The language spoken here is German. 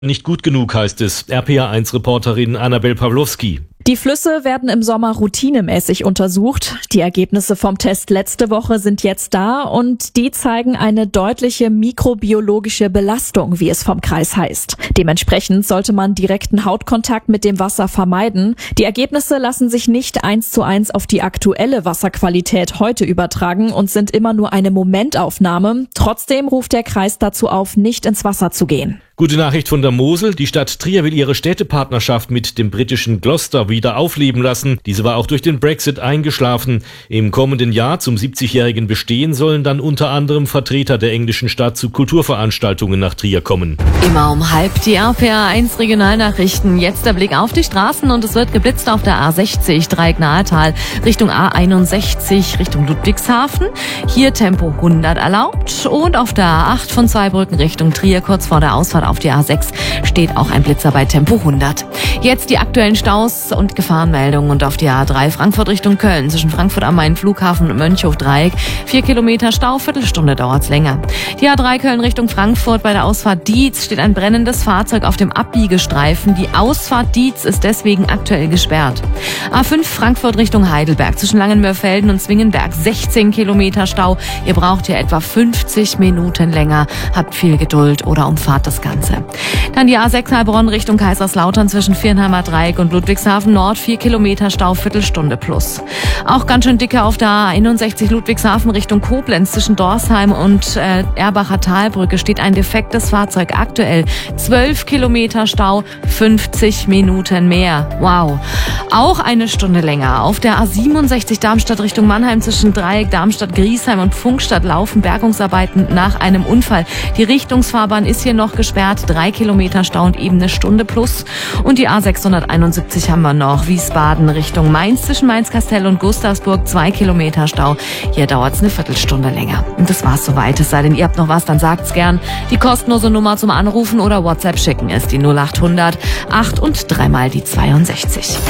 Nicht gut genug, heißt es. RPA1-Reporterin Annabel Pawlowski. Die Flüsse werden im Sommer routinemäßig untersucht. Die Ergebnisse vom Test letzte Woche sind jetzt da und die zeigen eine deutliche mikrobiologische Belastung, wie es vom Kreis heißt. Dementsprechend sollte man direkten Hautkontakt mit dem Wasser vermeiden. Die Ergebnisse lassen sich nicht 1:1 auf die aktuelle Wasserqualität heute übertragen und sind immer nur eine Momentaufnahme. Trotzdem ruft der Kreis dazu auf, nicht ins Wasser zu gehen. Gute Nachricht von der Mosel. Die Stadt Trier will ihre Städtepartnerschaft mit dem britischen Gloucester wieder aufleben lassen. Diese war auch durch den Brexit eingeschlafen. Im kommenden Jahr zum 70-jährigen Bestehen sollen dann unter anderem Vertreter der englischen Stadt zu Kulturveranstaltungen nach Trier kommen. Immer um 12:30 die RPA1 Regionalnachrichten. Jetzt der Blick auf die Straßen und es wird geblitzt auf der A60 Dreieck-Nahetal Richtung A61 Richtung Ludwigshafen. Hier Tempo 100 erlaubt und auf der A8 von Zweibrücken Richtung Trier kurz vor der Ausfahrt auf die A6 steht auch ein Blitzer bei Tempo 100. Jetzt die aktuellen Staus und Gefahrenmeldungen und auf die A3 Frankfurt Richtung Köln zwischen Frankfurt am Main Flughafen und Mönchhof-Dreieck 4 Kilometer Stau, Viertelstunde dauert's länger. Die A3 Köln Richtung Frankfurt bei der Ausfahrt Dietz steht ein brennendes Fahrzeug auf dem Abbiegestreifen. Die Ausfahrt Dietz ist deswegen aktuell gesperrt. A5 Frankfurt Richtung Heidelberg zwischen Langenmörfelden und Zwingenberg 16 Kilometer Stau. Ihr braucht hier etwa 50 Minuten länger. Habt viel Geduld oder umfahrt das Ganze. Dann die A6 Heilbronn Richtung Kaiserslautern zwischen Viernheimer Dreieck und Ludwigshafen Nord 4 Kilometer Stau, Viertelstunde plus. Auch ganz schön dicke auf der A61 Ludwigshafen Richtung Koblenz zwischen Dorsheim und Erbacher Talbrücke steht ein defektes Fahrzeug aktuell. 12 Kilometer Stau, 50 Minuten mehr. Wow. Auch eine Stunde länger. Auf der A67 Darmstadt Richtung Mannheim zwischen Dreieck, Darmstadt, Griesheim und Pfungstadt laufen Bergungsarbeiten nach einem Unfall. Die Richtungsfahrbahn ist hier noch gesperrt. 3 Kilometer Stau und eben eine Stunde plus. Und die A671 haben wir noch. Wiesbaden Richtung Mainz zwischen Mainz-Kastell und Gustavsburg 2 Kilometer Stau. Hier dauert es eine Viertelstunde länger. Und das war's soweit. Es sei denn, ihr habt noch was, dann sagt's gern. Die kostenlose Nummer zum Anrufen oder WhatsApp schicken ist die 0800 8 und 3 mal die 62.